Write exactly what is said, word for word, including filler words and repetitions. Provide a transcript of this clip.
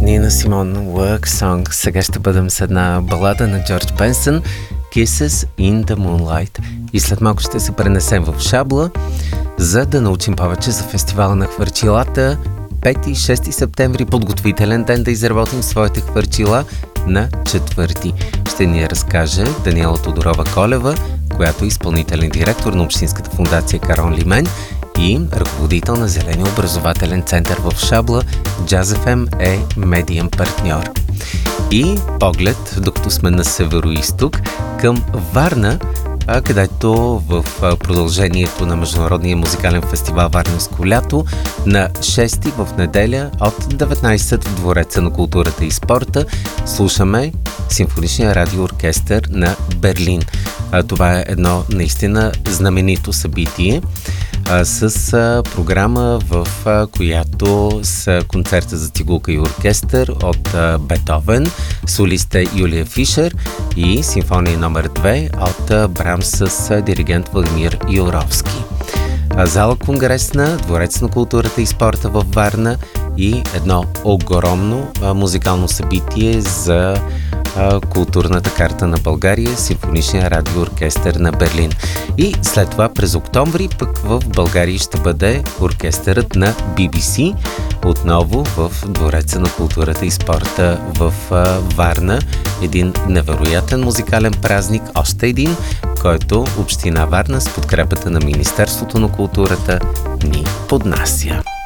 Нина Симон, Work Song. Сега ще бъдем с една балада на Джордж Бенсън, Kisses in the Moonlight. И след малко ще се пренесем в Шабла, за да научим повече за фестивала на хвърчилата. пети и шести септември, подготвителен ден да изработим своите хвърчила на четвърти. Ще ни я разкаже Даниела Тодорова-Колева, която е изпълнителен директор на Общинската фондация Карон Лимен и ръководител на Зеления образователен център в Шабла. Джаз еф ем е медиен партньор. И поглед, докато сме на северо-исток, към Варна, където в продължението на Международния музикален фестивал Варненско лято на шести в неделя от деветнайсет в Двореца на културата и спорта слушаме Симфоничния радиооркестър на Берлин. Това е едно наистина знаменито събитие с програма, в която са концерта за цигулка и оркестър от Бетовен, солист е Юлия Фишер и симфония номер две от Брамс с диригент Владимир Юровски. Зала конгресна, Дворец на културата и спорта във Варна и едно огромно музикално събитие за културната карта на България, Симфоничния радиооркестър на Берлин. И след това през октомври пък в България ще бъде оркестърът на би би си, отново в Двореца на културата и спорта в Варна. Един невероятен музикален празник, още един, който Община Варна с подкрепата на Министерството на културата ни поднася.